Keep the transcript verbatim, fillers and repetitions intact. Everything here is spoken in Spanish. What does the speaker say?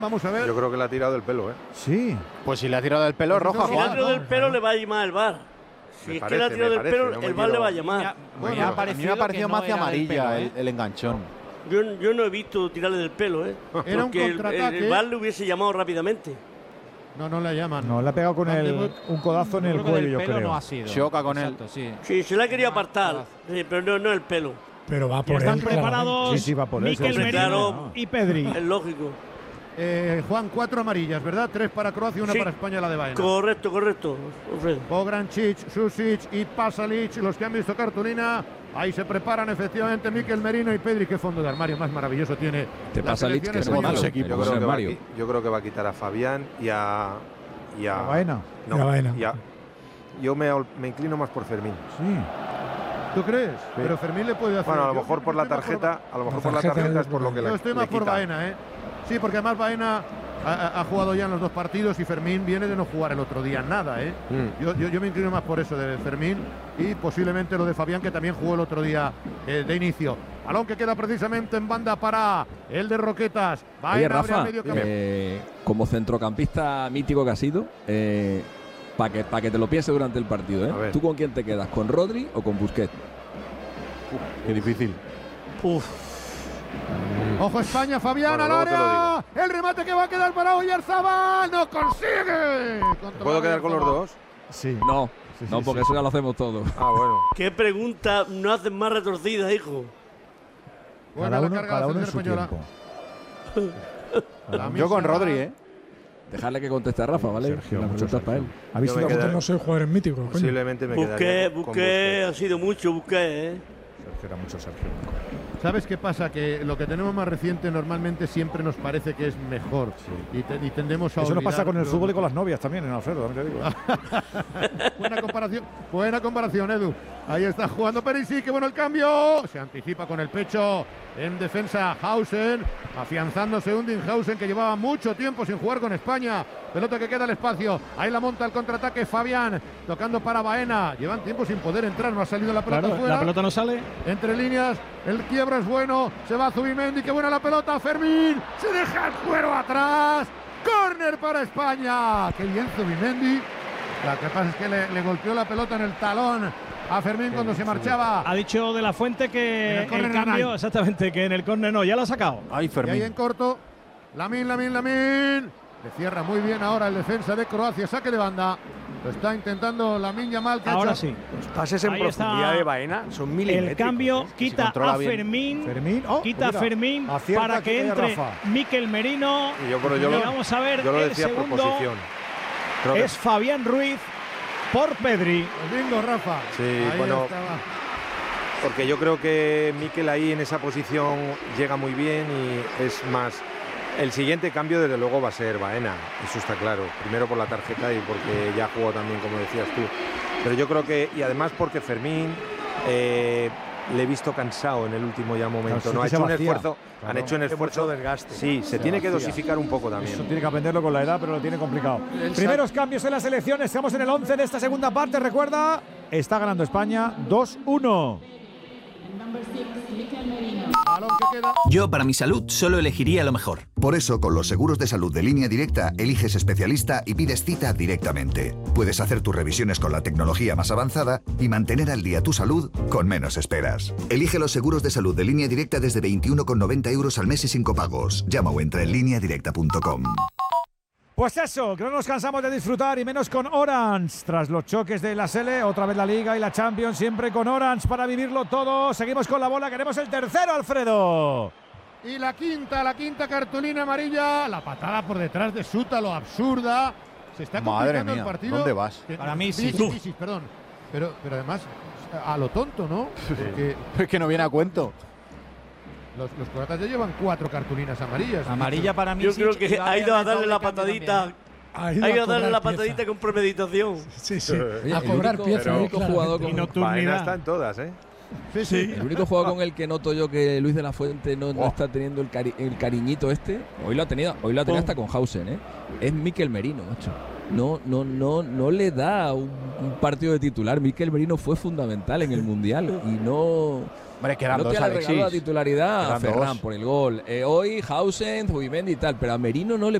Vamos a ver. Yo creo que le ha tirado del pelo, ¿eh? Sí. Pues si le ha tirado del pelo, Pues roja, no, Si le ha Juan. tirado del pelo, le va a llamar el V A R. Si Me es que parece, le ha tirado me del parece, pelo, no me el V A R le va a quiero- llamar. Me ha Bueno, parecido, a mí me ha parecido que más no hacia era del amarilla pelo, el, ¿eh? el enganchón. Yo, yo no he visto tirarle del pelo, ¿eh? Era un Porque el- contraataque. el, el V A R le hubiese llamado rápidamente. No, no le llaman. No, le ha pegado con Van de el, Beek. un codazo en Yo el creo que cuello, del yo pelo creo. no ha sido. Choca con él. Exacto, sí. Sí, se la quería apartar. Sí, pero no, no el pelo. Pero va por Están él. preparados Sí, sí, va por él, Mikel sí, sí. Merino Claro. y Pedri. Es lógico. Eh, Juan, cuatro amarillas, ¿verdad? Tres para Croacia y una Sí. para España, la de Baena. Correcto, correcto, Alfredo. Pograncic, Susic y Pasalic, los que han visto cartulina. Ahí se preparan efectivamente Mikel Merino y Pedri. Qué fondo de armario más maravilloso tiene. Te la pasa Lich, selección que española. somos dos Yo equipos, creo, que José va, a Mario. qui- yo creo que va a quitar a Fabián y a. Y a, A Baena. No, Y a Baena. y a- yo me, ol- me inclino más por Fermín. Sí. ¿Tú crees? Pero Fermín le puede hacer. Bueno, a lo yo- mejor yo por la estoy más tarjeta, a lo mejor La por la tarjeta tarjeta es es por lo que Yo le, estoy le más por quita. Baena, ¿eh? Sí, porque además Baena ha, ha jugado ya en los dos partidos y Fermín viene de no jugar el otro día nada, ¿eh? Mm. Yo, yo, yo me inclino más por eso de Fermín y posiblemente lo de Fabián, que también jugó el otro día eh, de inicio. Balón que queda precisamente en banda para el de Roquetas. Baena Oye, abre al Rafa, medio campo. eh, como centrocampista mítico que ha sido, eh, para que, pa que te lo pienses durante el partido, A ¿eh? ver. ¿Tú con quién te quedas? ¿Con Rodri o con Busquets? Qué difícil. Uf, Ojo España, Fabián Bueno, al luego te lo área. El remate que va a quedar para Oyarzabal. ¡No consigue! Controlar ¿Puedo quedar con los Oyarzabal. dos? Sí. No, Sí, no, sí, porque sí. eso ya lo hacemos todos. Ah, bueno. qué pregunta no hacen más retorcidas, hijo. Buena Cada la uno, carga de cada la uno en su selección tiempo. española. La Yo con misma- Rodri, ¿eh? Dejarle que conteste a Rafa, ¿vale? Sergio, La mucho pregunta es para él. ¿Habéis Yo me sido quedo- Vosotros no sois jugadores míticos, coño. Posiblemente me Busqué, quedaría con- con busqué, ha Busquets. sido mucho, busqué, ¿eh? Sergio, era mucho Sergio. ¿Sabes qué pasa? Que lo que tenemos más reciente normalmente siempre nos parece que es mejor. Y, te- y tendemos a Eso nos pasa olvidar con el lo- fútbol y con las novias también, en Alfredo, también te digo. Buena comparación, buena comparación, Edu. Ahí está jugando Perisic, qué bueno el cambio. Se anticipa con el pecho en defensa Hausen, afianzándose Undinghausen, que llevaba mucho tiempo sin jugar con España. Pelota que queda al espacio. Ahí la monta el contraataque Fabián, tocando para Baena. Llevan tiempo sin poder entrar, no ha salido la pelota Claro, fuera. la pelota no sale. Entre líneas, el quiebro es bueno. Se va Zubimendi, qué buena la pelota. Fermín, se deja el cuero atrás. Córner para España. Qué bien Zubimendi. Lo que pasa es que le, le golpeó la pelota en el talón a Fermín cuando se marchaba. Ha dicho De La Fuente En que el el, córner cambio, Nanay. exactamente, que en el córner no, ya lo ha sacado. Ay, Y ahí Fermín. en corto, Lamin, Lamin, Lamin. Le cierra muy bien ahora el defensa de Croacia. Saque de banda. Lo está intentando Lamin Yamal. que ha Ahora hecho- sí. Los pases en Ahí está profundidad de Baena son milimétricos. El cambio ¿eh? Que si quita controla a bien. Fermín. Fermín, oh, Quita a mira, Fermín acierta para que aquí entre Rafa. Mikel Merino. Y yo, pero yo Y lo, vamos a ver yo lo el decía por segundo. posición. Creo que- Es Fabián Ruiz por Pedri. El bingo, Rafa. Sí, Ahí bueno, estaba. porque yo creo que Mikel ahí en esa posición llega muy bien y es más. El siguiente cambio, desde luego, va a ser Baena, eso está claro. Primero por la tarjeta y porque ya jugó también, como decías tú. Pero yo creo que, y además porque Fermín eh, le he visto cansado en el último ya momento. Claro, ¿no? sí Ha que hecho se un vacía. esfuerzo, Claro. han hecho un Hay esfuerzo. mucho desgaste. Sí, se, Se tiene que vacía. dosificar un poco también. Eso tiene que aprenderlo con la edad, pero lo tiene complicado. Primeros cambios en la selección. Estamos en el once de esta segunda parte. Recuerda, está ganando España dos uno. Balón que queda. Yo, para mi salud, solo elegiría lo mejor. Por eso, con los seguros de salud de Línea Directa, eliges especialista y pides cita directamente. Puedes hacer tus revisiones con la tecnología más avanzada y mantener al día tu salud con menos esperas. Elige los seguros de salud de Línea Directa desde veintiuno con noventa euros al mes y sin copagos. Llama o entra en línea directa punto com. Pues eso, que no nos cansamos de disfrutar y menos con Orange. Tras los choques de la Sele, otra vez la Liga y la Champions, siempre con Orange para vivirlo todo. Seguimos con la bola, queremos el tercero, Alfredo. Y la quinta, la quinta cartulina amarilla. La patada por detrás de Sútalo, absurda. Se está Madre complicando mía, el partido. ¿dónde vas? Que- Para mí sí. sí, sí, sí, perdón. Pero, pero además, a lo tonto, ¿no? Porque Es que no viene a cuento. los, los croatas ya llevan cuatro cartulinas amarillas. Amarilla para mí. Yo sí, creo que y va ha ido a haber darle doble la cambio patadita. también, Ha ido Ha ido a cobrar darle la pieza. patadita con premeditación. Sí, sí. Oye, a el cobrar único- pieza. el ahí, único claramente. jugador Y con- nocturnidad. Baena está en todas, ¿eh? Sí, sí. El único jugador con el que noto yo que Luis de la Fuente no, no está teniendo el, cari- el cariñito este, hoy lo ha tenido, hoy lo ha tenido hasta con Hausen, ¿eh? Es Mikel Merino, macho. No, no, no, no le da un, un partido de titular. Mikel Merino fue fundamental en el Mundial y no, Hombre, quedan Lotia dos, le regaló la Alexis. titularidad a Quedan Ferran dos. por el gol. Eh, hoy Hausen, Zubimendi y tal, pero a Merino no le